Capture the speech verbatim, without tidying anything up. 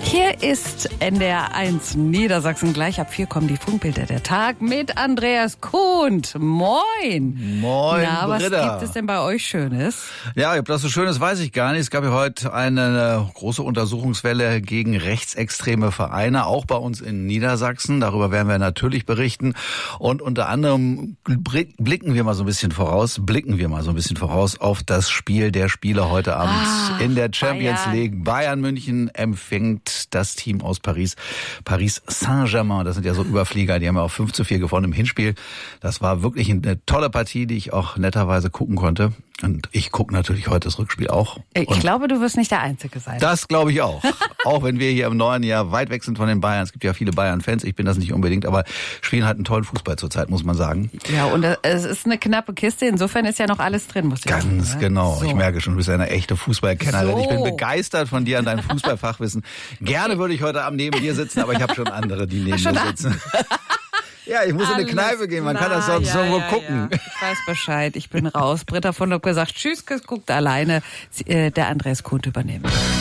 Hier ist N D R eins Niedersachsen. Gleich ab vier kommen die Funkbilder der Tag mit Andreas Kuhnt. Moin. Moin, Na, was Britta. gibt es denn bei euch Schönes? Ja, ob das so schön ist, weiß ich gar nicht. Es gab ja heute eine große Untersuchungswelle gegen rechtsextreme Vereine, auch bei uns in Niedersachsen. Darüber werden wir natürlich berichten. Und unter anderem blicken wir mal so ein bisschen voraus, blicken wir mal so ein bisschen voraus auf das Spiel der Spiele heute Abend Ah, in der Champions Bayern. League. Bayern München empfängt das Team aus Paris, Paris Saint-Germain. Das sind ja so Überflieger, die haben ja auch fünf zu vier gewonnen im Hinspiel. Das war wirklich eine tolle Partie, die ich auch netterweise gucken konnte. Und ich gucke natürlich heute das Rückspiel auch. Ich Und glaube, du wirst nicht der Einzige sein. das glaube ich auch. Auch wenn wir hier im neuen Jahr weit weg sind von den Bayern. Es gibt ja viele Bayern-Fans, ich bin das nicht unbedingt, aber spielen halt einen tollen Fußball zurzeit, muss man sagen. Ja, und es ist eine knappe Kiste. Insofern ist ja noch alles drin, muss ich sagen. Ganz ne? genau. So. Ich merke schon, du bist eine echte Fußballkennerin. So. Ich bin begeistert von dir und deinem Fußballfachwissen. Gerne würde ich heute Abend neben dir sitzen, aber ich habe schon andere, die neben schon mir an- sitzen. Ja, ich muss in eine Alles Kneipe gehen, man kann das klar, sonst ja, irgendwo ja, gucken. Ja. Ich weiß Bescheid, ich bin raus. Britta von Locke sagt Tschüss, guckt alleine. Sie, äh, der Andreas Kuhnt übernehmen.